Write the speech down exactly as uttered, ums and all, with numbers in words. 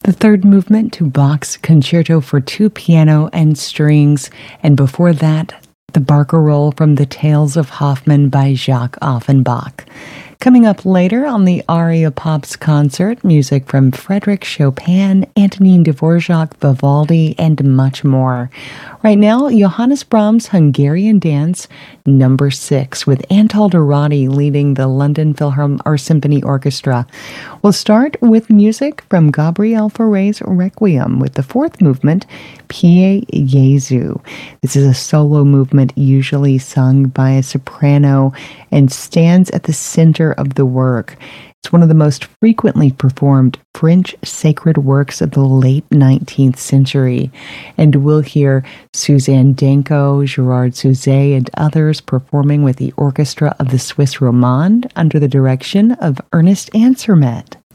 The third movement to Bach's Concerto for Two Piano and Strings, and before that, the Barcarolle from the Tales of Hoffmann by Jacques Offenbach. Coming up later on the Aria Pops concert, music from Frédéric Chopin, Antonin Dvorak, Vivaldi, and much more. Right now, Johannes Brahms' Hungarian Dance, number six, with Antal Dorati leading the London Philharmonic or Symphony Orchestra. We'll start with music from Gabriel Fauré's Requiem with the fourth movement, Pie Jesu. This is a solo movement usually sung by a soprano and stands at the center of the work. It's one of the most frequently performed French sacred works of the late nineteenth century. And we'll hear Suzanne Danko, Gerard Souzet, and others performing with the orchestra of the Swiss Romande under the direction of Ernest Ansermet.